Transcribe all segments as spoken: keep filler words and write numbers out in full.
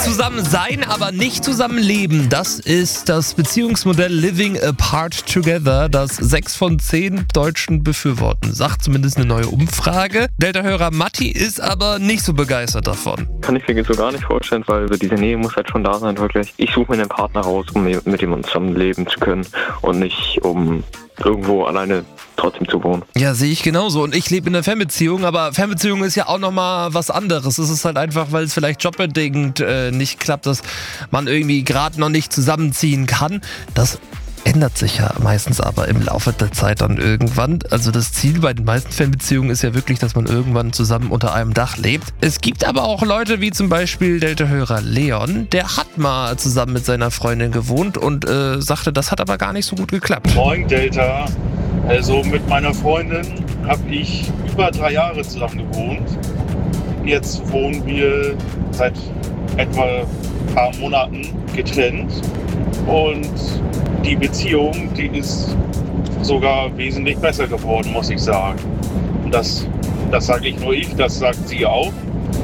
zusammen sein, aber nicht zusammen leben. Das ist das Beziehungsmodell Living Apart Together, das sechs von zehn Deutschen befürworten. Sagt zumindest eine neue Umfrage. Delta-Hörer Matti ist aber nicht so begeistert davon. Kann ich mir so gar nicht vorstellen, weil so diese Nähe muss halt schon da sein, wirklich. Ich suche mir einen Partner raus, um mit ihm zusammen leben zu können und nicht um irgendwo alleine trotzdem zu wohnen. Ja, sehe ich genauso. Und ich lebe in einer Fernbeziehung, aber Fernbeziehung ist ja auch nochmal was anderes. Es ist halt einfach, weil es vielleicht jobbedingt äh, nicht klappt, dass man irgendwie gerade noch nicht zusammenziehen kann. Das ändert sich ja meistens aber im Laufe der Zeit dann irgendwann. Also das Ziel bei den meisten Fernbeziehungen ist ja wirklich, dass man irgendwann zusammen unter einem Dach lebt. Es gibt aber auch Leute wie zum Beispiel Delta-Hörer Leon, der hat mal zusammen mit seiner Freundin gewohnt und äh, sagte, das hat aber gar nicht so gut geklappt. Moin Delta, also mit meiner Freundin habe ich über drei Jahre zusammen gewohnt. Jetzt wohnen wir seit etwa ein paar Monaten getrennt und die Beziehung, die ist sogar wesentlich besser geworden, muss ich sagen. Und das, das sage nicht nur ich, das sagt sie auch.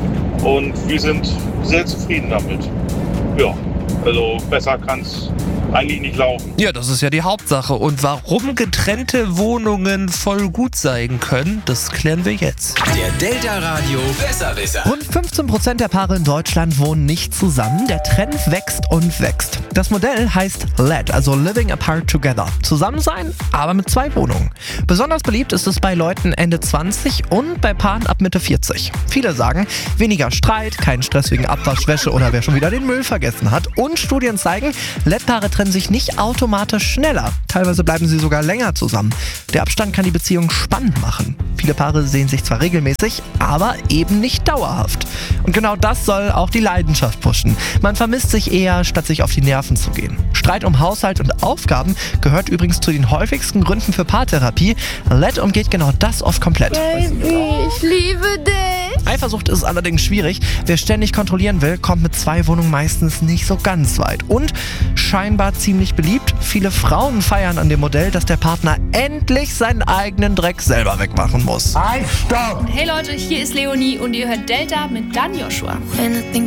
Und wir sind sehr zufrieden damit. Ja, also besser kann es eigentlich nicht laufen. Ja, das ist ja die Hauptsache. Und warum getrennte Wohnungen voll gut sein können, das klären wir jetzt. Der Delta Radio Besserwisser. Rund fünfzehn Prozent der Paare in Deutschland wohnen nicht zusammen. Der Trend wächst und wächst. Das Modell heißt L A T, also Living Apart Together. Zusammen sein, aber mit zwei Wohnungen. Besonders beliebt ist es bei Leuten Ende zwanzig und bei Paaren ab Mitte vierzig. Viele sagen, weniger Streit, kein Stress wegen Abwasch, Wäsche oder wer schon wieder den Müll vergessen hat. Und Studien zeigen, L A T-Paare trennen sich nicht automatisch schneller. Teilweise bleiben sie sogar länger zusammen. Der Abstand kann die Beziehung spannend machen. Viele Paare sehen sich zwar regelmäßig, aber eben nicht dauerhaft. Und genau das soll auch die Leidenschaft pushen. Man vermisst sich eher, statt sich auf die Nerven zu gehen. Streit um Haushalt und Aufgaben gehört übrigens zu den häufigsten Gründen für Paartherapie. L A T umgeht genau das oft komplett. Baby, ich liebe dich. Eifersucht ist allerdings schwierig. Wer ständig kontrollieren will, kommt mit zwei Wohnungen meistens nicht so ganz weit. Und scheinbar ziemlich beliebt. Viele Frauen feiern an dem Modell, dass der Partner endlich seinen eigenen Dreck selber wegmachen muss. Hey Leute, hier ist Leonie und ihr hört Delta mit Dan Joshua. When I think